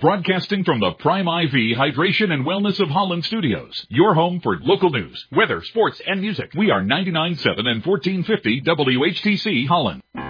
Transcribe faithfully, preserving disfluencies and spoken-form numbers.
Broadcasting from the Prime I V Hydration and Wellness of Holland Studios. Your home for local news, weather, sports, and music. We are ninety-nine point seven and fourteen fifty W H T C Holland.